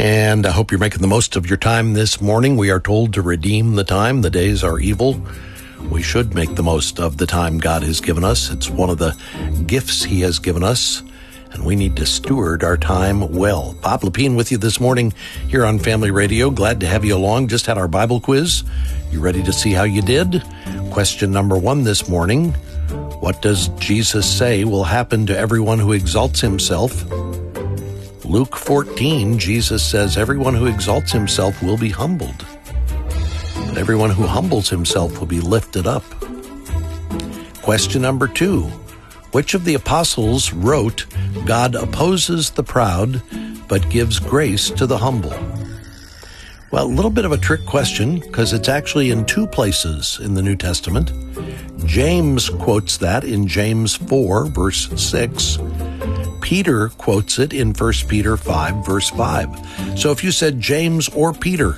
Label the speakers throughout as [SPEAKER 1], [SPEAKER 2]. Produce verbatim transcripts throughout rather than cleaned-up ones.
[SPEAKER 1] And I hope you're making the most of your time this morning. We are told to redeem the time. The days are evil. We should make the most of the time God has given us. It's one of the gifts He has given us, and we need to steward our time well. Bob Lepine with you this morning here on Family Radio. Glad to have you along. Just had our Bible quiz. You ready to see how you did? Question number one this morning. What does Jesus say will happen to everyone who exalts himself? Luke fourteen, Jesus says, everyone who exalts himself will be humbled, but everyone who humbles himself will be lifted up. Question number two, which of the apostles wrote, God opposes the proud, but gives grace to the humble? Well, a little bit of a trick question, because it's actually in two places in the New Testament. James quotes that in James four, verse six. Peter quotes it in First Peter five, verse five. So if you said James or Peter,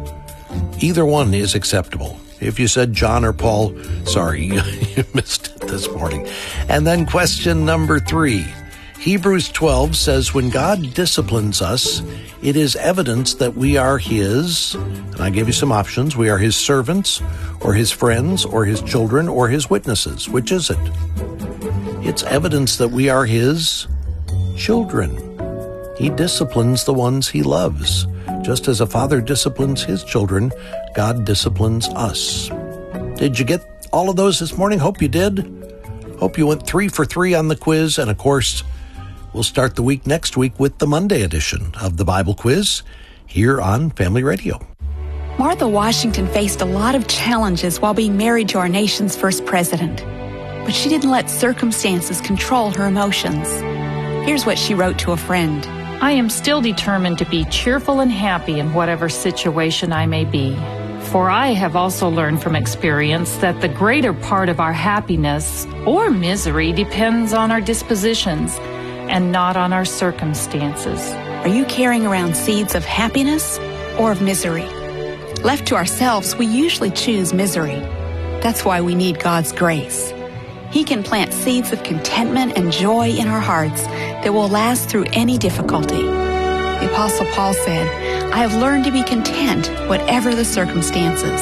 [SPEAKER 1] either one is acceptable. If you said John or Paul, sorry, you missed it this morning. And then question number three. Hebrews twelve says, when God disciplines us, it is evidence that we are His, and I gave you some options, we are His servants, or His friends, or His children, or His witnesses. Which is it? It's evidence that we are His children. He disciplines the ones He loves. Just as a father disciplines his children, God disciplines us. Did you get all of those this morning? Hope you did. Hope you went three for three on the quiz. And of course, we'll start the week next week with the Monday edition of the Bible Quiz here on Family Radio.
[SPEAKER 2] Martha Washington faced a lot of challenges while being married to our nation's first president. But she didn't let circumstances control her emotions. Here's what she wrote to a friend.
[SPEAKER 3] I am still determined to be cheerful and happy in whatever situation I may be. For I have also learned from experience that the greater part of our happiness or misery depends on our dispositions and not on our circumstances.
[SPEAKER 2] Are you carrying around seeds of happiness or of misery? Left to ourselves, we usually choose misery. That's why we need God's grace. He can plant seeds of contentment and joy in our hearts that will last through any difficulty. The Apostle Paul said, I have learned to be content whatever the circumstances.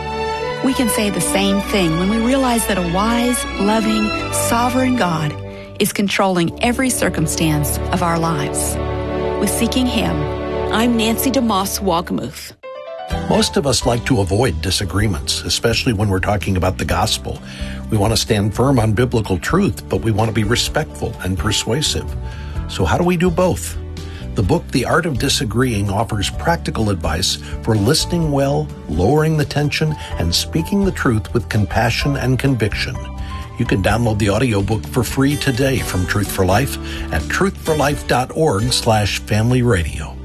[SPEAKER 2] We can say the same thing when we realize that a wise, loving, sovereign God is controlling every circumstance of our lives. With Seeking Him, I'm Nancy DeMoss Wagamuth.
[SPEAKER 1] Most of us like to avoid disagreements, especially when we're talking about the gospel. We want to stand firm on biblical truth, but we want to be respectful and persuasive. So how do we do both? The book, The Art of Disagreeing, offers practical advice for listening well, lowering the tension, and speaking the truth with compassion and conviction. You can download the audiobook for free today from Truth for Life at truth for life dot org slash family radio.